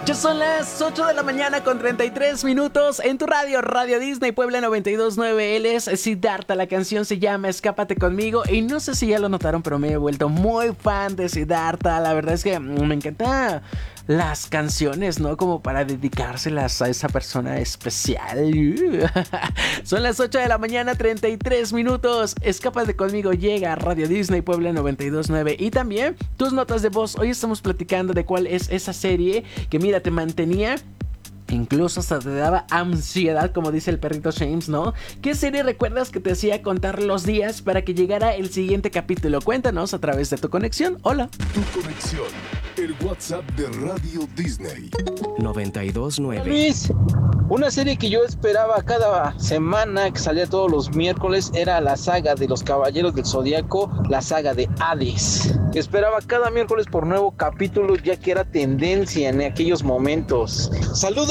Ya son las 8 de la mañana con 33 minutos en tu radio, Radio Disney Puebla 92.9. Él es Siddhartha, la canción se llama Escápate conmigo y no sé si ya lo notaron, pero me he vuelto muy fan de Siddhartha. La verdad es que me encanta las canciones, ¿no? Como para dedicárselas a esa persona especial. Son las 8 de la mañana, 33 minutos. Escápate conmigo llega a Radio Disney Puebla 92.9. Y también tus notas de voz. Hoy estamos platicando de cuál es esa serie que, mira, te mantenía... incluso hasta te daba ansiedad, como dice el perrito James, ¿no? ¿Qué serie recuerdas que te hacía contar los días para que llegara el siguiente capítulo? Cuéntanos a través de tu conexión. Hola. Tu conexión, el WhatsApp de Radio Disney 92.9. Luis, una serie que yo esperaba cada semana, que salía todos los miércoles, era la saga de los Caballeros del Zodiaco, la saga de Hades. Esperaba cada miércoles por nuevo capítulo, ya que era tendencia en aquellos momentos. ¡Saludos!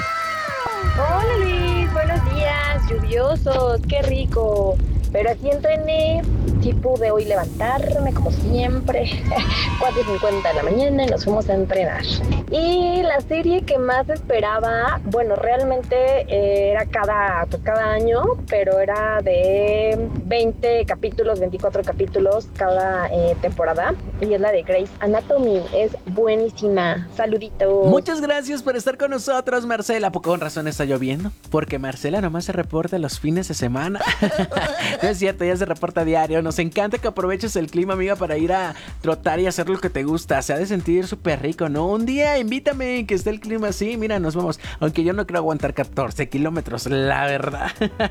Hola Luis, buenos días, lluviosos, qué rico. Pero así entrené, sí pude hoy levantarme como siempre, 4:50 de la mañana y nos fuimos a entrenar. Y la serie que más esperaba, bueno, realmente era cada año, pero era de 20 capítulos, 24 capítulos cada temporada. Y es la de Grey's Anatomy, es buenísima. Saluditos. Muchas gracias por estar con nosotros, Marcela. Con razón está lloviendo, porque Marcela nomás se reporta los fines de semana. No es cierto, ya se reporta diario. Nos encanta que aproveches el clima, amiga, para ir a trotar y hacer lo que te gusta. Se ha de sentir súper rico, ¿no? Un día invítame que esté el clima así. Mira, nos vamos. Aunque yo no creo aguantar 14 kilómetros, la verdad.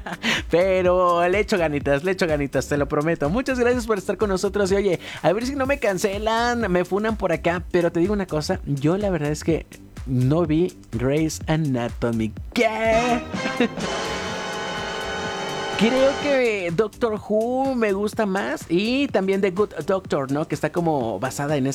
Pero le echo ganitas, te lo prometo. Muchas gracias por estar con nosotros. Y oye, a ver si no me cancelan, me funan por acá. Pero te digo una cosa, yo la verdad es que no vi Grey's Anatomy. ¿Qué? Creo que Doctor Who me gusta más. Y también The Good Doctor, ¿no? Que está como basada en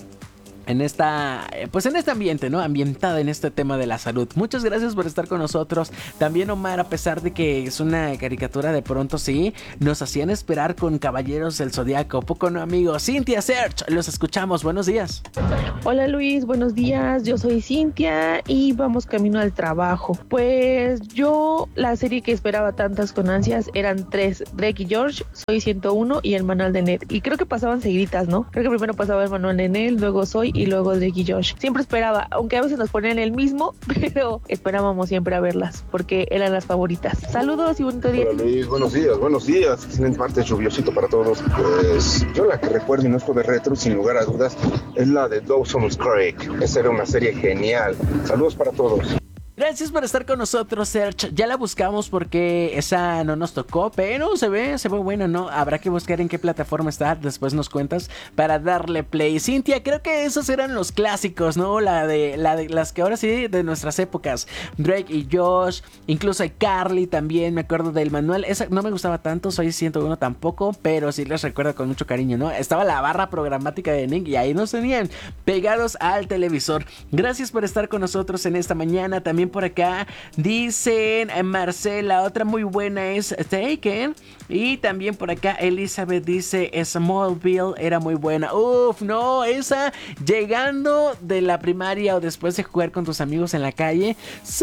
pues en este ambiente, ¿no? Ambientada en este tema de la salud. Muchas gracias por estar con nosotros. También Omar, a pesar de que es una caricatura, de pronto sí, nos hacían esperar con Caballeros del Zodiaco. ¿Poco no, amigo? Cintia Search, los escuchamos. Buenos días. Hola Luis, buenos días. Yo soy Cintia y vamos camino al trabajo. Pues yo, la serie que esperaba tantas con ansias eran 3: Drake y George, Soy 101 y el manual de Ned. Y creo que pasaban seguiditas, ¿no? Creo que primero pasaba el manual de Ned, luego Soy y luego Drake y Josh. Siempre esperaba, aunque a veces nos ponían el mismo, pero esperábamos siempre a verlas porque eran las favoritas. Saludos y bonito día. Hola Luis, buenos días. Excelente martes lluviosito para todos. Pues yo la que recuerdo, y no es de retro, sin lugar a dudas, es la de Dawson's Creek. Esa era una serie genial. Saludos para todos. Gracias por estar con nosotros, Serge. Ya la buscamos porque esa no nos tocó, pero se ve buena, ¿no? Habrá que buscar en qué plataforma está, después nos cuentas para darle play. Cintia, creo que esos eran los clásicos, ¿no? La de las que ahora sí, de nuestras épocas. Drake y Josh, incluso Carly también, me acuerdo del manual. Esa no me gustaba tanto, Soy 101 tampoco, pero sí les recuerdo con mucho cariño, ¿no? Estaba la barra programática de Nick y ahí nos tenían pegados al televisor. Gracias por estar con nosotros en esta mañana. También por acá dicen Marcela, otra muy buena es Taken. Y también por acá Elizabeth dice Smallville era muy buena. Uf, no, esa llegando de la primaria o después de jugar con tus amigos en la calle.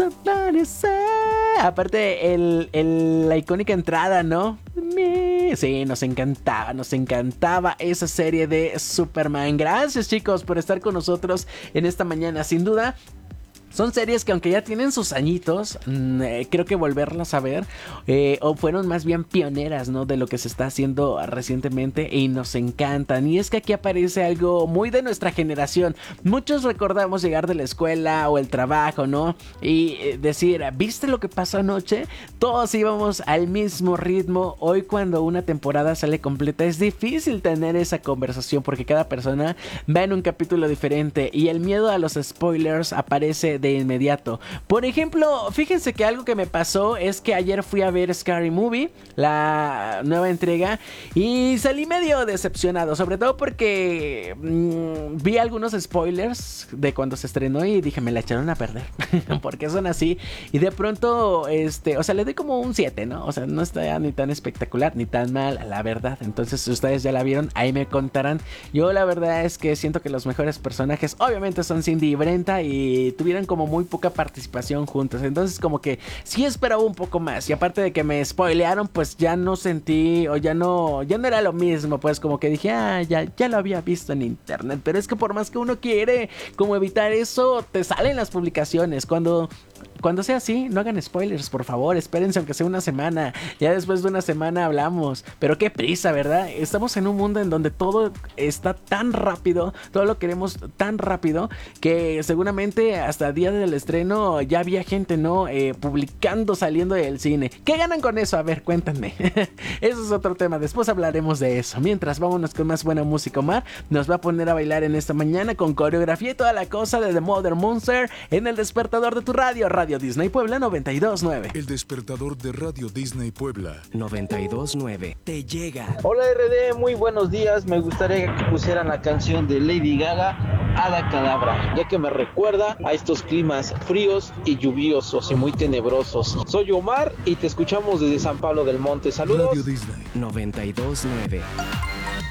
Aparte la icónica entrada, ¿no? Sí, nos encantaba esa serie de Superman. Gracias, chicos, por estar con nosotros en esta mañana. Sin duda, son series que aunque ya tienen sus añitos, creo que volverlas a ver o fueron más bien pioneras, ¿no? De lo que se está haciendo recientemente y nos encantan. Y es que aquí aparece algo muy de nuestra generación. Muchos recordamos llegar de la escuela o el trabajo, ¿no? Y decir, ¿viste lo que pasó anoche? Todos íbamos al mismo ritmo. Hoy cuando una temporada sale completa es difícil tener esa conversación porque cada persona va en un capítulo diferente y el miedo a los spoilers aparece de de inmediato. Por ejemplo, fíjense que algo que me pasó es que ayer fui a ver Scary Movie, la nueva entrega, y salí medio decepcionado, sobre todo porque vi algunos spoilers de cuando se estrenó y dije, me la echaron a perder, porque son así, y de pronto, o sea, le doy como un 7, ¿no? O sea, no está ni tan espectacular, ni tan mal, la verdad. Entonces, si ustedes ya la vieron, ahí me contarán. Yo la verdad es que siento que los mejores personajes, obviamente, son Cindy y Brenda, y tuvieron como muy poca participación juntos. Entonces, como que sí esperaba un poco más, y aparte de que me spoilearon, pues ya no sentí, o ya no era lo mismo, pues como que dije, ya lo había visto en internet. Pero es que por más que uno quiere como evitar eso, te salen las publicaciones. Cuando sea así, no hagan spoilers, por favor, espérense aunque sea una semana, ya después de una semana hablamos. Pero qué prisa, ¿verdad? Estamos en un mundo en donde todo está tan rápido, todo lo queremos tan rápido, que seguramente hasta el día del estreno ya había gente, ¿no? Publicando, saliendo del cine. ¿Qué ganan con eso? A ver, cuéntanme. Eso es otro tema, después hablaremos de eso. Mientras, vámonos con más buena música. Omar nos va a poner a bailar en esta mañana con coreografía y toda la cosa de The Mother Monster en el despertador de tu radio, Radio Disney Puebla 92.9. El despertador de Radio Disney Puebla 92.9. Te llega. Hola RD, muy buenos días. Me gustaría que pusieran la canción de Lady Gaga, Hada Cadabra, ya que me recuerda a estos climas fríos y lluviosos y muy tenebrosos. Soy Omar y te escuchamos desde San Pablo del Monte. Saludos. Radio Disney 92.9.